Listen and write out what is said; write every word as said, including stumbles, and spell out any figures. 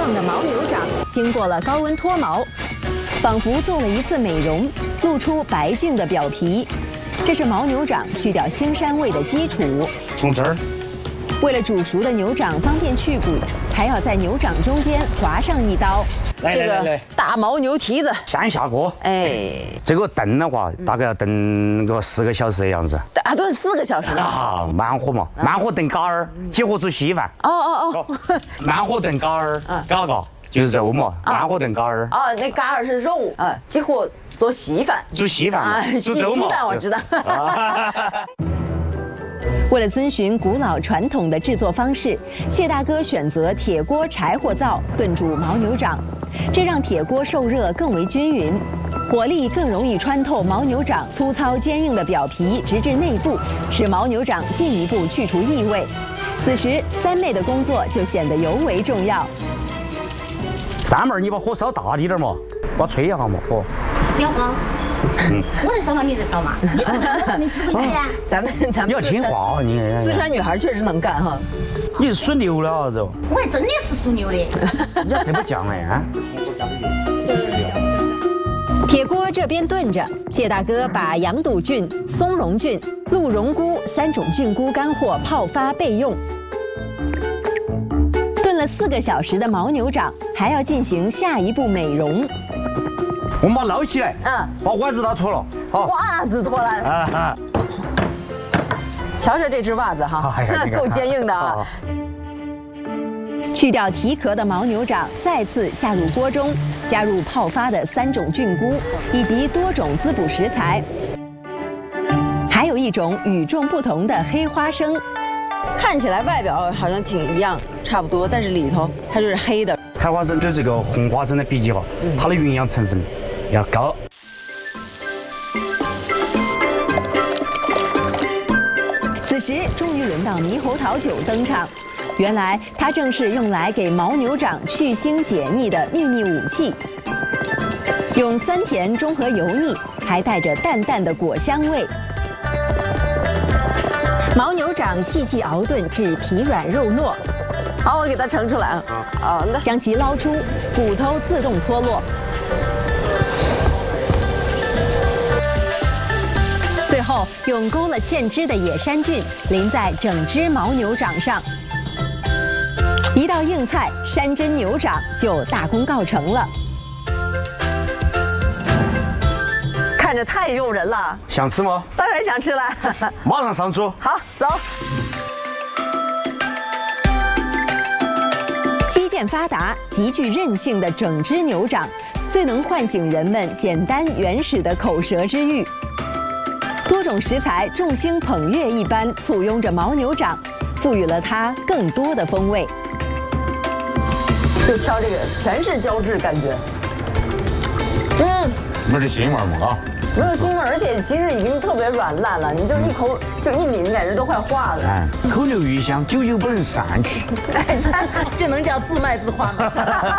壮的牦牛掌经过了高温脱毛，仿佛做了一次美容，露出白净的表皮。这是牦牛掌去掉腥膻味的基础。 从这儿。 为了煮熟的牛掌方便去骨，还要在牛掌中间划上一刀。 来来来来， 大牦牛蹄子先下锅。 哎， 这个炖的话，大概要炖个四个小时的样子。 啊，炖四个小时啊，慢火嘛，慢火炖嘎儿，结合煮稀饭。 哦哦哦，慢火炖嘎儿，嘎嘎就是肉嘛，慢火炖嘎儿。 哦，那嘎儿是肉啊，结合做稀饭。 煮稀饭嘛，煮粥嘛。 稀饭我知道。为了遵循古老传统的制作方式，谢大哥选择铁锅柴火灶炖煮牦牛掌，这让铁锅受热更为均匀，火力更容易穿透牦牛掌粗糙坚硬的表皮，直至内部，使牦牛掌进一步去除异味。此时，三妹的工作就显得尤为重要。 三妹儿，你把火烧大滴点嘛，把吹一下嘛，火。 不要慌。 嗯，我在烧嘛，你在烧嘛，你我没机会呀。 咱们咱们你要听话，你四川女孩确实能干哈。 你是属牛的啊，这。 我还真的是属牛的。 人家这么犟哎。 铁锅这边炖着，谢大哥把羊肚菌、松茸菌、鹿茸菇三种菌菇干货泡发备用。炖了四个小时的牦牛掌，还要进行下一步美容。 我们把它捞起来， 嗯， 把袜子拿脱了，好， 袜子脱了， 啊， 瞧瞧这只袜子哈，那够坚硬的啊。去掉蹄壳的牦牛掌，再次下入锅中，加入泡发的三种菌菇以及多种滋补食材，还有一种与众不同的黑花生，看起来外表好像挺一样，差不多，但是里头它就是黑的。 黑花生就是这个红花生的比起哈，它的营养成分要高。 此时终于轮到猕猴桃酒登场，原来它正是用来给牦牛掌去腥解腻的秘密武器。用酸甜中和油腻，还带着淡淡的果香味。牦牛掌细细熬炖至皮软肉糯。 好，我给它盛出来啊！好了，将其捞出，骨头自动脱落。最后，用勾了芡汁的野山菌淋在整只牦牛掌上，一道硬菜山珍牛掌就大功告成了。看着太诱人了， 想吃吗？ 当然想吃了， 马上上桌。 好，走。 肌腱发达、极具韧性的整只牛掌，最能唤醒人们简单原始的口舌之欲。多种食材众星捧月一般簇拥着牦牛掌，赋予了它更多的风味。就挑这个，全是胶质感觉。嗯， 没得腥味嘛啊。 没有腥味，而且其实已经特别软烂了，你就一口就一抿，感觉都快化了。 哎，口留余香，久久不能散去。 这能叫自卖自夸吗？